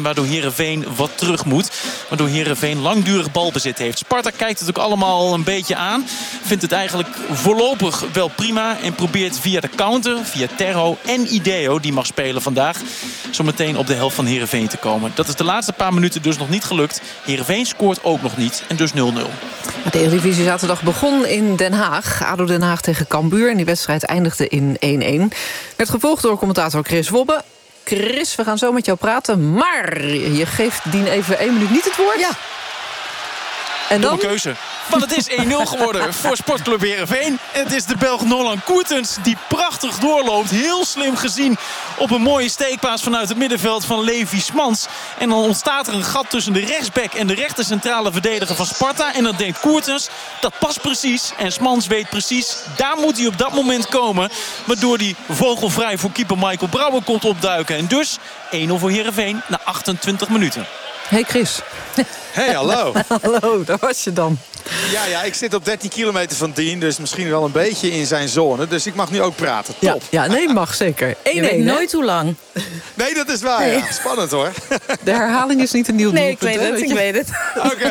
waardoor Heerenveen wat terug moet. Waardoor Heerenveen langdurig balbezit heeft. Sparta kijkt het ook allemaal een beetje aan. Vindt het eigenlijk voorlopig wel prima. En probeert via de counter, via Terho en Ideo, die mag spelen vandaag, zometeen op de helft van Heerenveen te komen. Dat is de laatste paar minuten dus nog niet gelukt. Heerenveen scoort ook nog niet en dus 0-0. De Eredivisie zaterdag begon in Den Haag. ADO Den Haag tegen Cambuur. En die wedstrijd eindigde in 1-1. Werd gevolgd door commentator Chris Wobbe. Chris, we gaan zo met jou praten. Maar je geeft Dien even 1 minuut niet het woord. Ja. En dan? Domme keuze. Want het is 1-0 geworden voor Sportclub Heerenveen. En het is de Belg Nolan Koertens die prachtig doorloopt. Heel slim gezien op een mooie steekpaas vanuit het middenveld van Levi Smans. En dan ontstaat er een gat tussen de rechtsback en de rechter centrale verdediger van Sparta. En dan denkt Koertens, dat past precies. En Smans weet precies, daar moet hij op dat moment komen. Waardoor hij vogelvrij voor keeper Michael Brouwer komt opduiken. En dus 1-0 voor Heerenveen na 28 minuten. Hey Chris. Hey, hallo. Hallo, daar was je dan. Ja, ik zit op 13 kilometer van Dien, dus misschien wel een beetje in zijn zone. Dus ik mag nu ook praten. Top. Ja, nee, mag zeker. 1-1, Je weet nooit hoe lang. Nee, dat is waar. Nee. Ja. Spannend hoor. De herhaling is niet een nieuw Nee, doelpunt. ik weet het. Oké.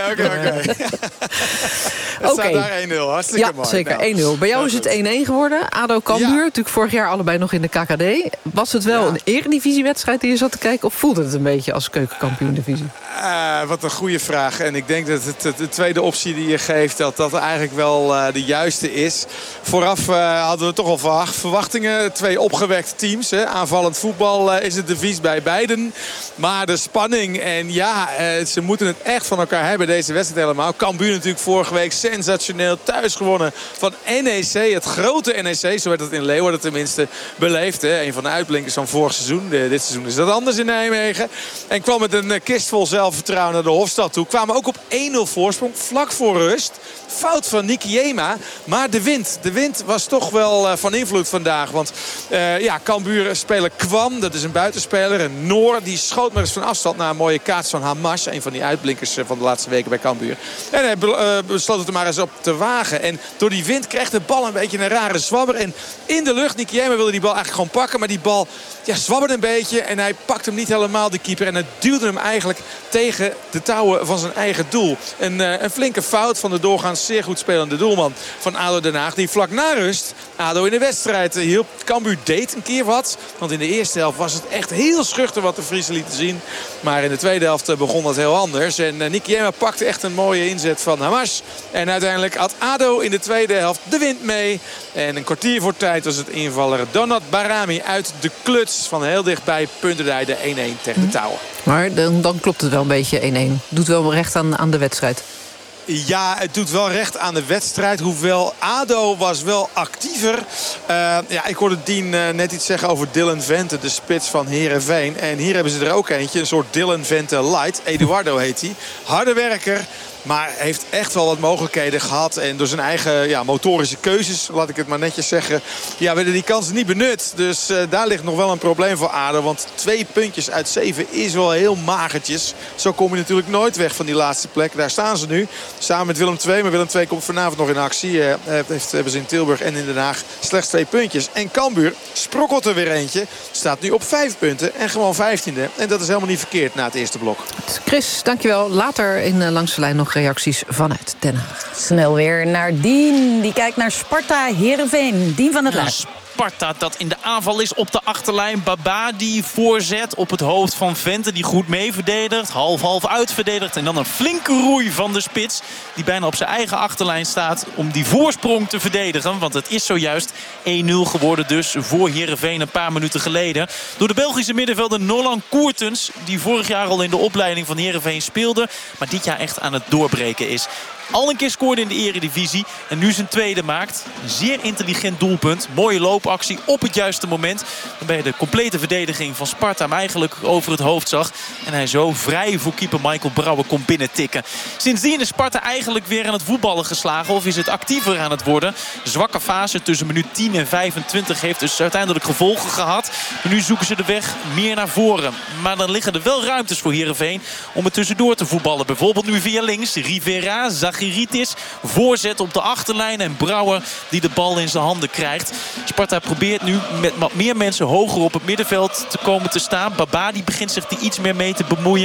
Het staat daar 1-0. Hartstikke Ja, mooi. zeker. Nou, 1-0. Bij jou is het 1-1 geworden. ADO Cambuur, natuurlijk vorig jaar allebei nog in de KKD. Was het wel een eredivisiewedstrijd die je zat te kijken? Of voelde het een beetje als keukenkampioen-divisie? Wat een goede vraag. En ik denk dat de tweede optie die je geeft, dat eigenlijk wel de juiste is. Vooraf hadden we toch al verwachtingen. 2 opgewekte teams. Hè. Aanvallend voetbal is het devies bij beiden. Maar de spanning en ze moeten het echt van elkaar hebben, deze wedstrijd helemaal. Cambuur natuurlijk vorige week sensationeel thuis gewonnen van NEC. Het grote NEC, zo werd het in Leeuwarden tenminste beleefd. Hè. Een van de uitblinkers van vorig seizoen. Dit seizoen is dat anders in Nijmegen. En kwam met een kist vol zelfvertrouwen naar de Hofstad toe. Kwamen ook op 1-0 voorsprong, vlak voor rust. Fout van Nikiema. Maar de wind was toch wel van invloed vandaag. Want Cambuur-speler Kwam, dat is een buitenspeler. En Noor, die schoot maar eens van afstand naar een mooie kaats van Hamas. Een van die uitblinkers van de laatste weken bij Cambuur. En hij besloot het er maar eens op te wagen. En door die wind kreeg de bal een beetje een rare zwabber. En in de lucht, Nikiema wilde die bal eigenlijk gewoon pakken. Maar die bal zwabberde een beetje. En hij pakte hem niet helemaal, de keeper. En hij duwde hem eigenlijk tegen de touwen van zijn eigen doel. Een flinke fout van de doorgaans zeer goed spelende doelman van ADO Den Haag. Die vlak na rust ADO in de wedstrijd hielp. Cambuur deed een keer wat. Want in de eerste helft was het echt heel schuchter wat de Friesen lieten zien. Maar in de tweede helft begon dat heel anders. En Nikiema pakte echt een mooie inzet van Hamas. En uiteindelijk had ADO in de tweede helft de wind mee. En een kwartier voor tijd was het invaller Donat Barami uit de kluts van heel dichtbij Puntendij de 1-1 tegen de touwen. Maar dan klopt het wel een beetje 1-1. Doet wel recht aan de wedstrijd. Ja, het doet wel recht aan de wedstrijd. Hoewel ADO was wel actiever. Ik hoorde Dien net iets zeggen over Dylan Vente, de spits van Heerenveen. En hier hebben ze er ook eentje. Een soort Dylan Vente light. Eduardo heet hij. Harde werker. Maar heeft echt wel wat mogelijkheden gehad. En door zijn eigen motorische keuzes, laat ik het maar netjes zeggen, werden die kansen niet benut. Dus daar ligt nog wel een probleem voor ADO. Want 2 puntjes uit 7 is wel heel magertjes. Zo kom je natuurlijk nooit weg van die laatste plek. Daar staan ze nu. Samen met Willem II. Maar Willem II komt vanavond nog in actie. Hebben ze in Tilburg en in Den Haag slechts 2 puntjes. En Cambuur sprokkelt er weer eentje. Staat nu op 5 punten en gewoon 15e. En dat is helemaal niet verkeerd na het eerste blok. Chris, dankjewel. Later in Langs de Lijn nog reacties vanuit Den Haag. Snel weer naar Dien. Die kijkt naar Sparta Heerenveen. Dien van het Laar. Sparta dat in de aanval is op de achterlijn. Baba die voorzet op het hoofd van Vente. Die goed mee verdedigt. Half uitverdedigt. En dan een flinke roei van de spits. Die bijna op zijn eigen achterlijn staat om die voorsprong te verdedigen. Want het is zojuist 1-0 geworden dus voor Heerenveen een paar minuten geleden. Door de Belgische middenvelder Nolan Koertens. Die vorig jaar al in de opleiding van Heerenveen speelde. Maar dit jaar echt aan het doorbreken is. Al een keer scoorde in de eredivisie. En nu zijn tweede maakt. Een zeer intelligent doelpunt. Mooie loopactie op het juiste moment. Waarbij de complete verdediging van Sparta hem eigenlijk over het hoofd zag. En hij zo vrij voor keeper Michael Brouwer kon binnentikken. Sindsdien is Sparta eigenlijk weer aan het voetballen geslagen. Of is het actiever aan het worden. De zwakke fase tussen minuut 10 en 25 heeft dus uiteindelijk gevolgen gehad. Maar nu zoeken ze de weg meer naar voren. Maar dan liggen er wel ruimtes voor Heerenveen om het tussendoor te voetballen. Bijvoorbeeld nu via links. Rivera, Zagiritis, voorzet op de achterlijn. En Brouwer die de bal in zijn handen krijgt. Sparta probeert nu met wat meer mensen hoger op het middenveld te komen te staan. Baba die begint zich er iets meer mee te bemoeien.